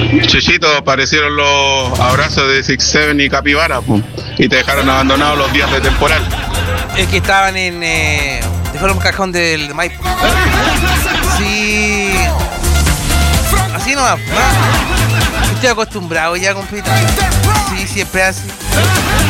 Chuchito, aparecieron los abrazos de Six Seven y Capibara, po, y te dejaron abandonado los días de temporal. Es que estaban en... dejaron un cajón del Maipo. Sí. Así nomás, ¿no? Estoy acostumbrado ya, compita. Sí, siempre así.